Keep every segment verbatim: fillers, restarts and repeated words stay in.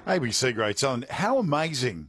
A B C Great Southern. How amazing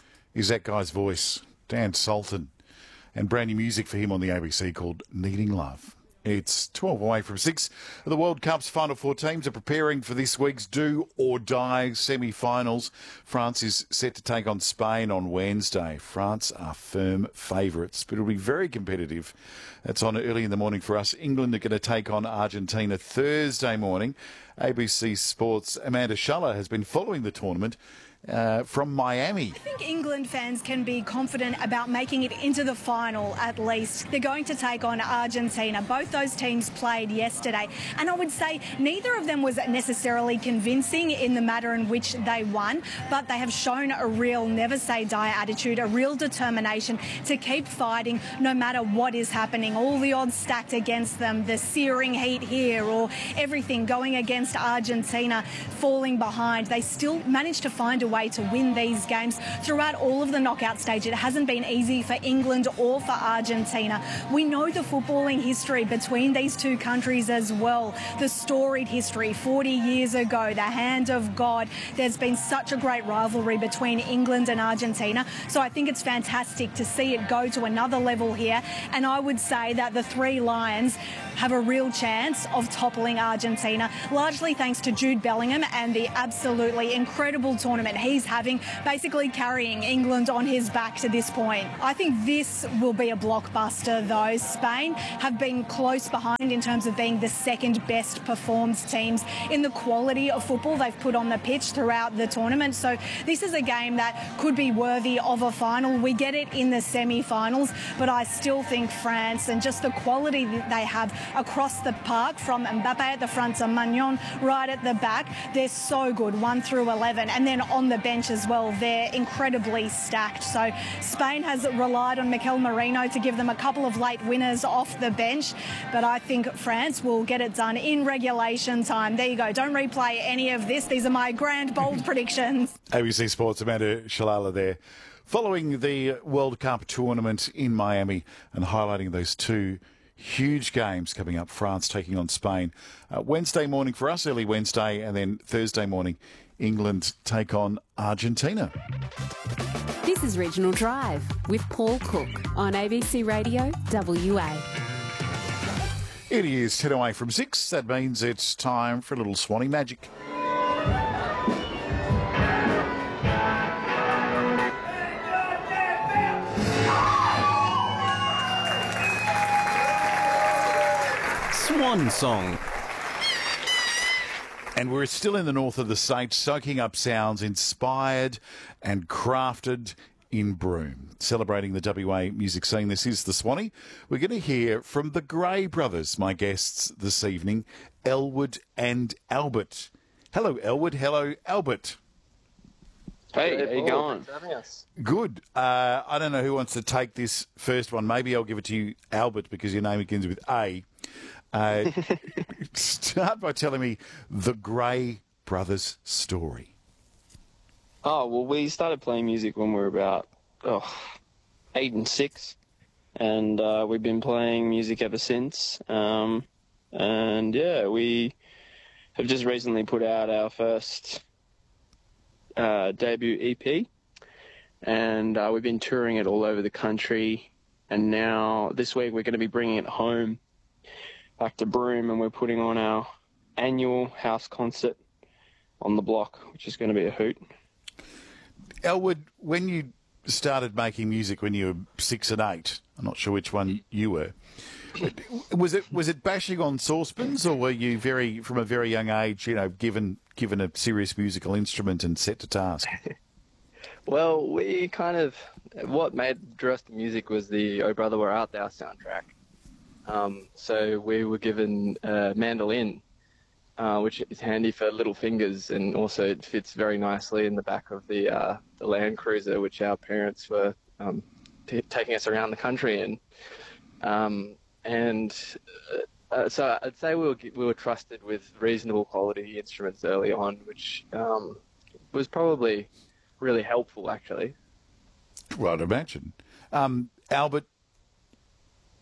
is that guy's voice, Dan Sultan, and brand new music for him on the A B C called Needing Love. It's twelve away from six. The World Cup's Final Four teams are preparing for this week's do-or-die semi-finals. France is set to take on Spain on Wednesday. France are firm favourites, but it'll be very competitive. That's on early in the morning for us. England are going to take on Argentina Thursday morning. A B C Sports' Amanda Schuller has been following the tournament Uh, from Miami. I think England fans can be confident about making it into the final at least. They're going to take on Argentina. Both those teams played yesterday, and I would say neither of them was necessarily convincing in the manner in which they won, but they have shown a real never say die attitude, a real determination to keep fighting no matter what is happening. All the odds stacked against them, the searing heat here, or everything going against Argentina falling behind. They still managed to find a way to win these games throughout all of the knockout stage. It hasn't been easy for England or for Argentina. We know the footballing history between these two countries as well. The storied history forty years ago, the hand of God. There's been such a great rivalry between England and Argentina. So I think it's fantastic to see it go to another level here. And I would say that the three Lions have a real chance of toppling Argentina, largely thanks to Jude Bellingham and the absolutely incredible tournament he's having, basically carrying England on his back to this point. I think this will be a blockbuster though. Spain have been close behind in terms of being the second best performed teams in the quality of football they've put on the pitch throughout the tournament. So this is a game that could be worthy of a final. We get it in the semi-finals, but I still think France and just the quality that they have across the park, from Mbappe at the front to Magnon right at the back, they're so good, one through eleven. And then on the bench as well, they're incredibly stacked. So Spain has relied on Mikel Merino to give them a couple of late winners off the bench, but I think France will get it done in regulation time. There you go. Don't replay any of this. These are my grand, bold predictions. A B C Sports' Amanda Shalala there, following the World Cup tournament in Miami and highlighting those two huge games coming up. France taking on Spain uh, Wednesday morning for us, early Wednesday, and then Thursday morning England take on Argentina. This is Regional Drive with Paul Cook on A B C Radio W A. It is ten away from six. That means it's time for a little Swanee magic. Swan song. And we're still in the north of the state, soaking up sounds inspired and crafted in Broome, celebrating the W A music scene. This is the Swanee. We're going to hear from the Gray brothers, my guests this evening, Elwood and Albert. Hello, Elwood. Hello, Albert. Hey, how you going? Good. Uh, I don't know who wants to take this first one. Maybe I'll give it to you, Albert, because your name begins with A. Uh, start by telling me the Gray brothers story. Oh, well, we started playing music when we were about oh, eight and six, and uh, we've been playing music ever since. Um, and, yeah, we have just recently put out our first uh, debut E P, and uh, we've been touring it all over the country, and now this week we're going to be bringing it home back to Broome, and we're putting on our annual house concert on the block, which is going to be a hoot. Elwood, when you started making music when you were six and eight, I'm not sure which one you were, was it was it bashing on saucepans, or were you very from a very young age, you know, given given a serious musical instrument and set to task? Well, we kind of what made drew us to music was the Oh Brother Where Art Thou soundtrack. Um, so we were given a mandolin, uh, which is handy for little fingers, and also it fits very nicely in the back of the, uh, the Land Cruiser, which our parents were um, t- taking us around the country in. Um, and uh, so I'd say we were we were trusted with reasonable quality instruments early on, which um, was probably really helpful, actually. Well, I'd imagine. Um, Albert,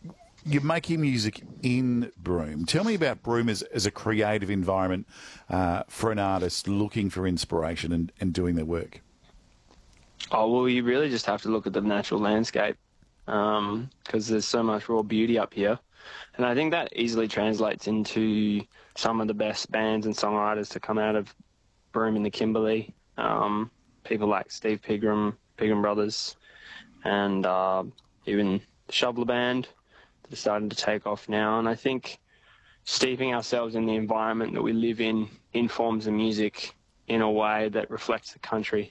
you're making music in Broome. Tell me about Broome as, as a creative environment uh, for an artist looking for inspiration and, and doing their work. Oh, well, you really just have to look at the natural landscape because um, there's so much raw beauty up here. And I think that easily translates into some of the best bands and songwriters to come out of Broome in the Kimberley. Um, people like Steve Pigram, Pigram Brothers, and uh, even the Shoveler Band that are starting to take off now. And I think steeping ourselves in the environment that we live in informs the music in a way that reflects the country.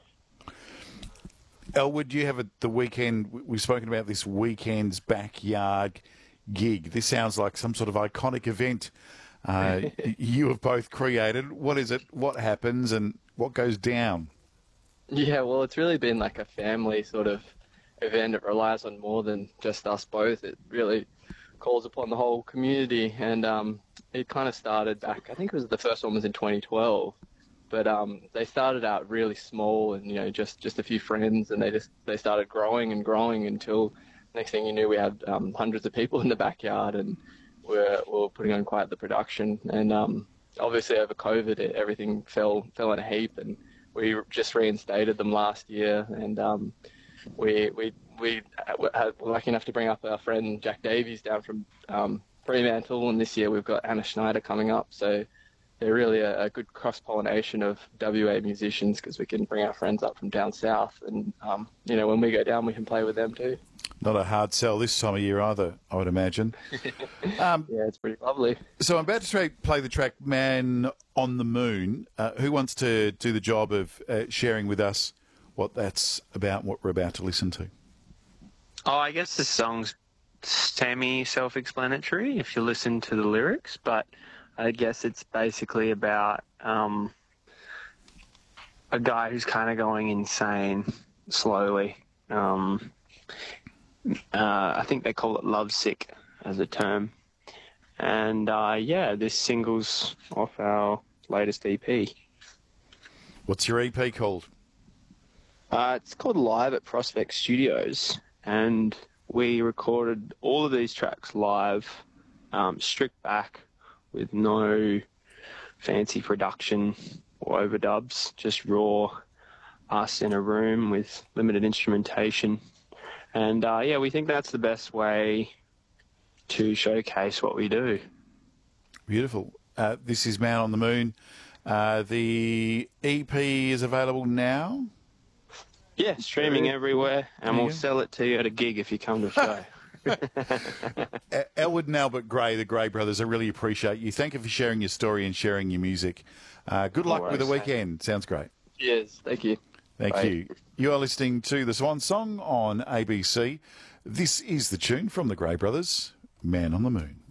Elwood, you have a, the weekend, we've spoken about this weekend's backyard gig. This sounds like some sort of iconic event uh, you have both created. What is it? What happens and what goes down? Yeah, well, it's really been like a family sort of event. It relies on more than just us both. It really calls upon the whole community, and um, it kind of started back, I think it was the first one was in twenty twelve, but um, they started out really small and, you know, just, just a few friends, and they just they started growing and growing until next thing you knew we had um, hundreds of people in the backyard, and we're, we're putting on quite the production. And um, obviously over COVID, it, everything fell fell in a heap, and we just reinstated them last year, and um, we we we were lucky enough to bring up our friend Jack Davies down from um, Fremantle, and this year we've got Anna Schneider coming up. So they're really a, a good cross-pollination of W A musicians, because we can bring our friends up from down south, and um, you know, when we go down, we can play with them too. Not a hard sell this time of year either, I would imagine. Um, yeah, it's pretty lovely. So I'm about to tra- play the track Man on the Moon. Uh, who wants to do the job of uh, sharing with us what that's about, what we're about to listen to? Oh, I guess the song's semi-self-explanatory if you listen to the lyrics, but I guess it's basically about um, a guy who's kind of going insane slowly. Um, uh, I think they call it lovesick as a term. And, uh, yeah, this single's off our latest E P. What's your E P called? Uh, it's called Live at Prospect Studios, and we recorded all of these tracks live, um, stripped back, with no fancy production or overdubs, just raw, us in a room with limited instrumentation. And, uh, yeah, we think that's the best way to showcase what we do. Beautiful. Uh, this is Man on the Moon. Uh, the E P is available now? Yeah, streaming everywhere, and we'll sell it to you at a gig if you come to a show. Elwood and Albert Gray, the Gray brothers, I really appreciate you. Thank you for sharing your story and sharing your music. Uh, good luck with the weekend. Sounds great. Cheers. Thank you. Thank Bye. you. You are listening to The Swan Song on A B C. This is the tune from the Gray brothers, Man on the Moon.